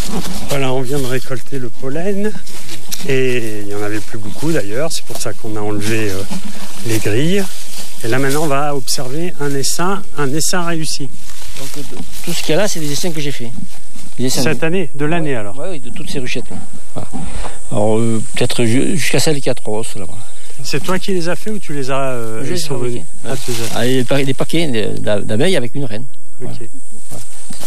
Voilà, on vient de récolter le pollen et il n'y en avait plus beaucoup d'ailleurs, c'est pour ça qu'on a enlevé les grilles. Et là maintenant on va observer un essaim réussi. Donc tout ce qu'il y a là, c'est des essaims que j'ai fait. Cette année, de l'année alors. Oui, de toutes ces ruchettes là. Voilà. Alors peut-être jusqu'à celle qui a 3 osses là-bas. C'est toi qui les as fait ou tu les as ils sont venus. Des paquets d'abeilles avec une reine. Ok. Voilà.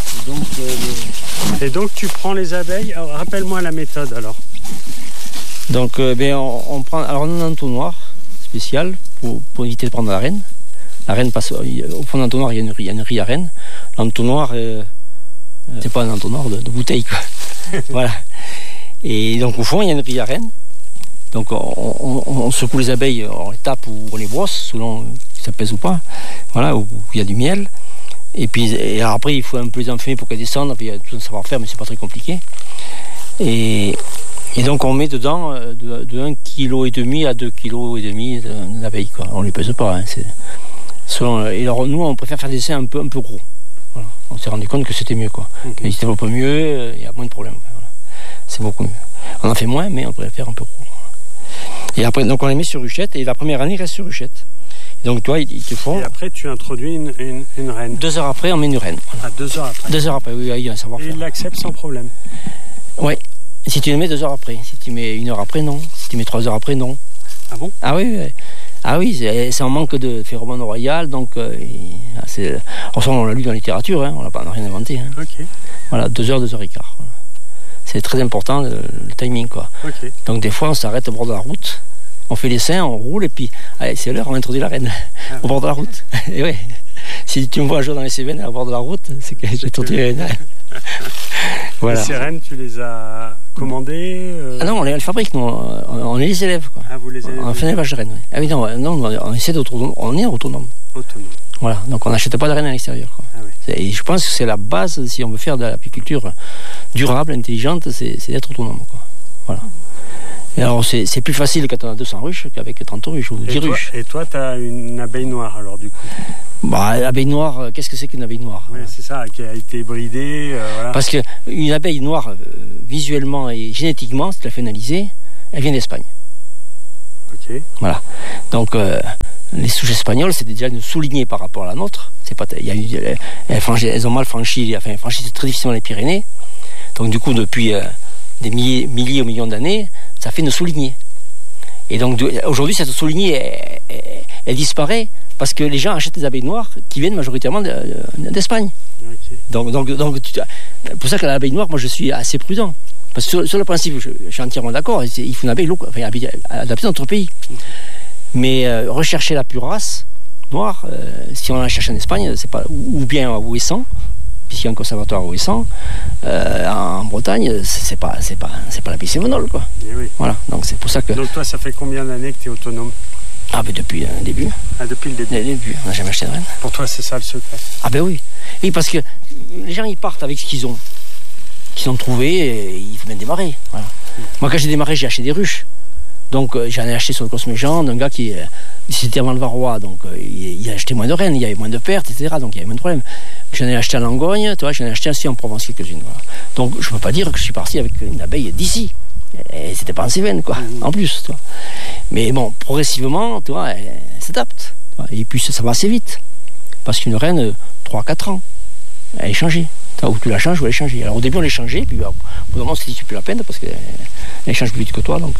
Et donc tu prends les abeilles. Alors, rappelle-moi la méthode alors. Donc on prend alors on a un entonnoir spécial pour éviter de prendre la reine. La reine passe au fond de l'entonnoir, il y a une grille à reine. L'entonnoir c'est pas un entonnoir de bouteille quoi. Voilà. Et donc au fond il y a une grille à reine. Donc on secoue les abeilles, on les tape ou on les brosse selon si ça pèse ou pas. Voilà, où il y a du miel. Et alors après il faut un peu les enfumer pour qu'elles descendent. Puis il y a tout un savoir-faire, mais c'est pas très compliqué. Et donc on met dedans de 1,5 kg à 2,5 kg d'abeilles quoi. On les pèse pas. Hein, c'est selon. Et alors nous on préfère faire des essais un peu gros. Voilà. On s'est rendu compte que c'était mieux quoi. Okay. Ils se développent mieux, il y a moins de problèmes. Voilà. C'est beaucoup mieux. On en fait moins, mais on préfère un peu gros. Et après, donc on les met sur ruchette, et la première année, ils restent sur ruchette. Et donc, toi, ils te font... Et après, tu introduis une reine. 2 heures après, on met une reine. Voilà. Ah, 2 heures après. 2 heures après, oui, il y a un savoir-faire. Et ils l'acceptent sans problème. Oui. Si tu les mets 2 heures après. Si tu mets 1 heure après, non. Si tu mets 3 heures après, non. Ah bon? Ah oui, oui. Ah oui, c'est un manque de phéromone royal, donc c'est... on l'a lu dans la littérature, hein, on n'a rien inventé. Hein. Ok. Voilà, 2 heures, 2 heures et quart. Voilà. C'est très important le timing quoi. Okay. Donc des fois on s'arrête au bord de la route, on fait l'essaim, on roule et puis allez c'est l'heure, on introduit la reine au bord de la route. Et ouais, si tu me vois un jour dans les Cévennes au bord de la route, c'est que j'ai introduit la reine. Voilà. Et ces reines, tu les as commandées Ah non, on les fabrique, nous, on est les élèves quoi. Ah vous les élèves. On fait un élevage de reines. Ouais. Ah oui non, on essaie d'autonome, on est autonome. Voilà, donc on n'achète pas de reines à l'extérieur. Quoi. Ah oui. Et je pense que c'est la base, si on veut faire de l'apiculture durable, intelligente, c'est d'être autonome. Quoi. Voilà. Et alors c'est plus facile quand on a 200 ruches qu'avec 30 ruches ou 10 ruches. Et toi, tu as une abeille noire alors du coup? Bah, l'abeille noire, qu'est-ce que c'est qu'une abeille noire? Oui, c'est ça, qui a été bridée. Voilà. Parce qu'une abeille noire, visuellement et génétiquement, si tu la fais analyser, elle vient d'Espagne. Ok. Voilà. Donc... les souches espagnoles, c'est déjà une soulignée par rapport à la nôtre. C'est pas, elles ont mal franchi, c'est très difficilement les Pyrénées. Donc du coup, depuis des milliers ou millions d'années, ça fait une soulignée. Et donc aujourd'hui, cette soulignée, elle disparaît parce que les gens achètent des abeilles noires qui viennent majoritairement d'Espagne. Okay. Donc pour ça que l'abeille noire, moi, je suis assez prudent. Parce que sur le principe, je suis entièrement d'accord. Il faut une abeille adaptée dans notre pays. Mais rechercher la pure race noire, si on la cherche en Espagne, c'est pas, ou bien à Ouessant, puisqu'il y a un conservatoire à Ouessant, en Bretagne, c'est pas la Picémonole, quoi. Et oui. Voilà, donc c'est pour ça que... Donc toi, ça fait combien d'années que tu es autonome? Ah ben depuis le début. Ah, depuis le début. Le début, on n'a jamais acheté de reine. Pour toi, c'est ça le secret? Ah ben oui. Oui, parce que les gens, ils partent avec ce qu'ils ont trouvé, et ils viennent démarrer. Voilà. Moi, quand j'ai démarré, j'ai acheté des ruches. Donc j'en ai acheté sur le Cosméjean d'un gars qui c'était avant le Varrois, donc il a acheté moins de reines, il y avait moins de pertes, etc. Donc il y avait moins de problèmes. J'en ai acheté à Langogne, tu vois, j'en ai acheté aussi en Provence quelques-unes. Voilà. Donc je ne peux pas dire que je suis parti avec une abeille d'ici. Et c'était pas en Cévennes, quoi, en plus. Tu vois. Mais bon, progressivement, tu vois, elle s'adapte. Et puis ça va assez vite. Parce qu'une reine, 3-4 ans, elle est changée. Ou tu la changes ou elle est changée. Alors au début on les changeait, puis au bout d'un moment on s'est dit c'est plus la peine parce qu'elle change plus vite que toi. Donc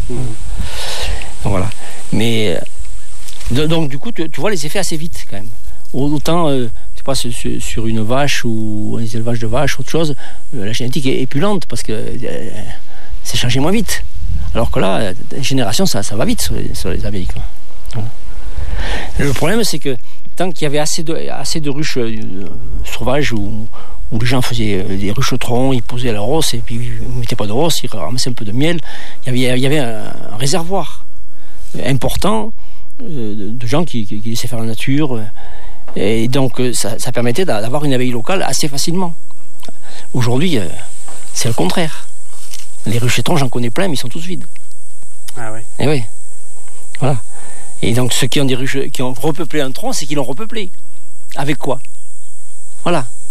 voilà. Mais donc du coup tu vois les effets assez vite quand même. Autant tu sais pas sur une vache ou les élevages de vaches, autre chose, la génétique est plus lente parce que c'est changé moins vite. Alors que là, une génération ça va vite sur les abeilles. Quoi. Voilà. Le problème c'est que tant qu'il y avait assez de ruches sauvages où les gens faisaient des ruchetons, ils posaient la rosse et puis ils ne mettaient pas de rosse, ils ramassaient un peu de miel. Il y avait un réservoir important de gens qui laissaient faire la nature. Et donc ça permettait d'avoir une abeille locale assez facilement. Aujourd'hui, c'est le contraire. Les ruchetons, j'en connais plein, mais ils sont tous vides. Ah oui. Et oui. Voilà. Et donc ceux qui ont repeuplé un tronc, c'est qu'ils l'ont repeuplé. Avec quoi? Voilà.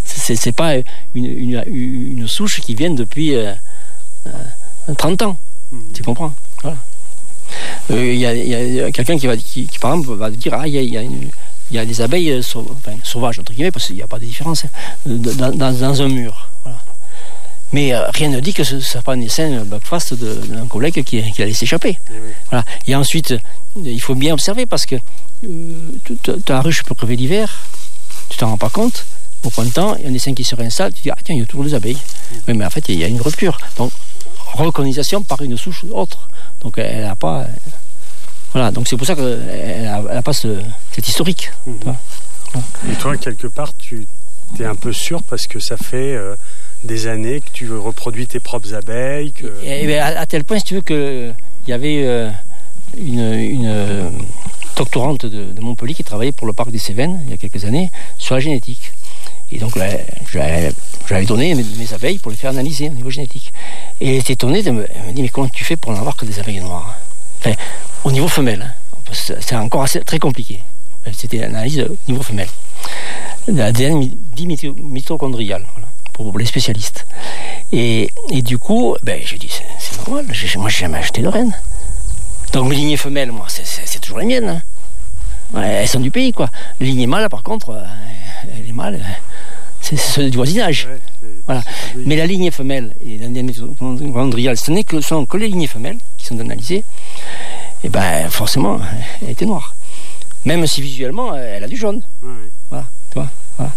C'est pas une souche qui vient depuis 30 ans. Tu comprends? Voilà. Il y a quelqu'un qui par exemple va dire il y a des abeilles sauvages entre guillemets, parce qu'il n'y a pas de différence dans un mur. Voilà. Mais rien ne dit que ce soit pas un essaim breakfast d'un collègue qui l'a laissé échapper. Voilà. Et ensuite, il faut bien observer parce que ta ruche peut crever l'hiver, tu t'en rends pas compte. Au printemps, il y a un essaim qui se réinstalle, tu dis tiens, il y a toujours des abeilles. Oui, mais en fait, il y a une rupture. Donc, recolonisation par une souche autre. Donc, elle n'a pas. Voilà, donc c'est pour ça qu'elle n'a pas cet historique. Et toi, quelque part, tu es un peu sûr parce que ça fait des années que tu reproduis tes propres abeilles. Et à tel point, si tu veux, qu'il y avait une doctorante de Montpellier qui travaillait pour le parc des Cévennes il y a quelques années sur la génétique. Et donc là, j'avais donné mes abeilles pour les faire analyser au niveau génétique. Et elle était étonnée, elle me dit mais comment tu fais pour n'avoir que des abeilles noires? Enfin, au niveau femelle, c'est encore très compliqué. C'était l'analyse au niveau femelle. L'ADN dit mitochondrial, voilà, pour les spécialistes. Et du coup, je dis c'est normal, moi j'ai jamais acheté de reine. Donc mes lignées femelles, moi, c'est toujours les miennes. Ouais, elles sont du pays, quoi. Les lignées mâles, par contre, les mâles, c'est ceux du voisinage. Ouais, voilà. Mais la lignée femelle et l'ADN mitochondrial, ce sont que les lignées femelles qui sont analysées. Et forcément, elle était noire. Même si visuellement, elle a du jaune. Ouais. Voilà, tu vois. Voilà.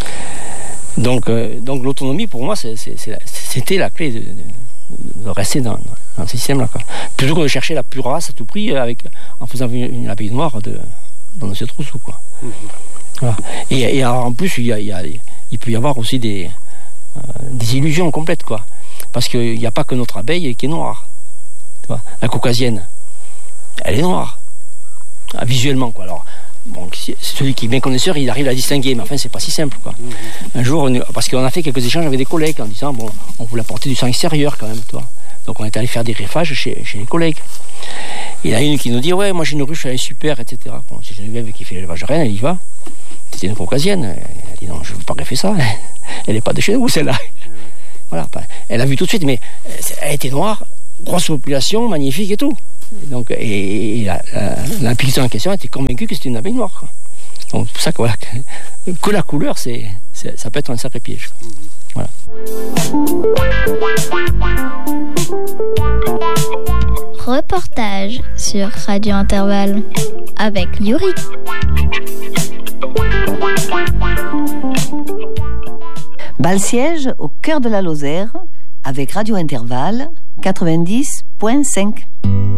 Donc l'autonomie, pour moi, c'était la clé de rester dans ce système-là, quoi. Plutôt que de chercher la pure race à tout prix en faisant une abeille noire dans notre trousseau, quoi. Voilà. Et alors, en plus, il peut y avoir aussi des illusions complètes, quoi. Parce qu'il n'y a pas que notre abeille qui est noire. Tu vois, la caucasienne, elle est noire. Visuellement, quoi. Alors, bon, celui qui est bien connaisseur, il arrive à distinguer, mais enfin, c'est pas si simple, quoi. Un jour, parce qu'on a fait quelques échanges avec des collègues en disant, bon, on voulait apporter du sang extérieur quand même, toi. Donc on est allé faire des greffages chez les collègues. Il y en a une qui nous dit, ouais, moi j'ai une ruche, elle est super, etc. Bon, c'est Geneviève qui fait l'élevage de reine, elle y va. C'était une caucasienne. Elle dit, non, je ne veux pas greffer ça. Elle n'est pas de chez nous, celle-là. Voilà. Elle a vu tout de suite, mais elle était noire, grosse population, magnifique et tout. Donc, et l'apiculteur en question était convaincu que c'était une abeille noire, quoi. Donc c'est pour ça que, voilà, que la couleur, ça peut être un sacré piège. Voilà. Reportage sur Radio Intervalle avec Yuri. Bal-Siège au cœur de la Lozère avec Radio Intervalle 90.5.